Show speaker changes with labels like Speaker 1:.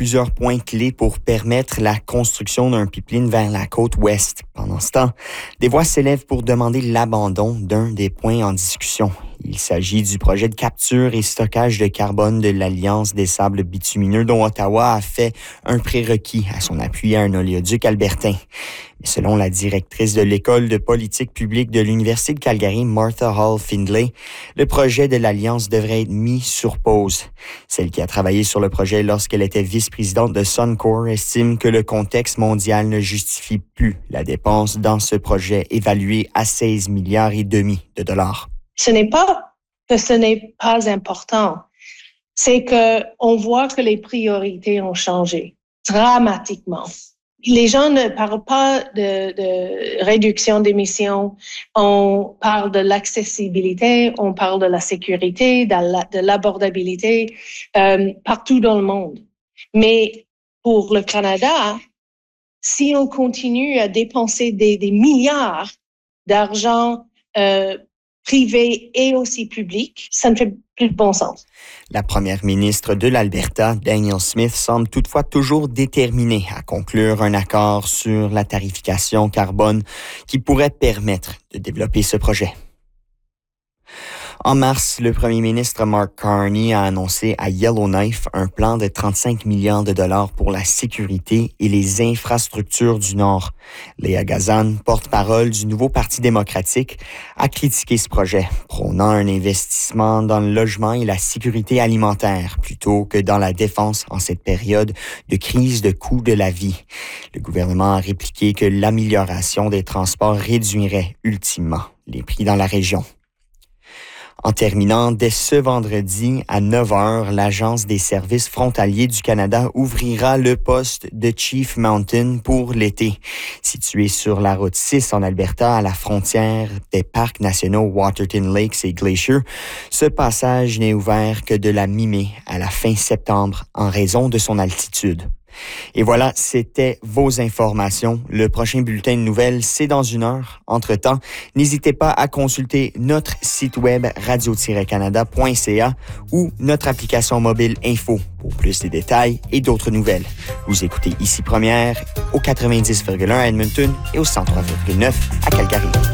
Speaker 1: plusieurs points clés pour permettre la construction d'un pipeline vers la côte ouest. Pendant ce temps, des voix s'élèvent pour demander l'abandon d'un des points en discussion. Il s'agit du projet de capture et stockage de carbone de l'Alliance des sables bitumineux dont Ottawa a fait un prérequis à son appui à un oléoduc albertain. Mais selon la directrice de l'École de politique publique de l'Université de Calgary, Martha Hall Findlay, le projet de l'Alliance devrait être mis sur pause. Celle qui a travaillé sur le projet lorsqu'elle était vice-présidente de Suncor estime que le contexte mondial ne justifie plus la dépense dans ce projet évalué à 16 milliards et demi de dollars.
Speaker 2: Ce n'est pas que ce n'est pas important, c'est que on voit que les priorités ont changé dramatiquement. Les gens ne parlent pas de réduction d'émissions, on parle de l'accessibilité, on parle de la sécurité, de l'abordabilité partout dans le monde. Mais pour le Canada, si on continue à dépenser des milliards d'argent privé et aussi public, ça ne fait plus de bon sens.
Speaker 1: La première ministre de l'Alberta, Danielle Smith, semble toutefois toujours déterminée à conclure un accord sur la tarification carbone qui pourrait permettre de développer ce projet. En mars, le premier ministre Mark Carney a annoncé à Yellowknife un plan de 35 milliards de dollars pour la sécurité et les infrastructures du Nord. Léa Gazan, porte-parole du nouveau Parti démocratique, a critiqué ce projet, prônant un investissement dans le logement et la sécurité alimentaire plutôt que dans la défense en cette période de crise de coût de la vie. Le gouvernement a répliqué que l'amélioration des transports réduirait ultimement les prix dans la région. En terminant, dès ce vendredi à 9h, l'Agence des services frontaliers du Canada ouvrira le poste de Chief Mountain pour l'été. Situé sur la route 6 en Alberta, à la frontière des parcs nationaux Waterton Lakes et Glacier, ce passage n'est ouvert que de la mi-mai à la fin septembre en raison de son altitude. Et voilà, c'était vos informations. Le prochain bulletin de nouvelles, c'est dans 1 heure. Entre-temps, n'hésitez pas à consulter notre site web radio-canada.ca ou notre application mobile Info pour plus de détails et d'autres nouvelles. Vous écoutez Ici Première au 90,1 à Edmonton et au 103,9 à Calgary.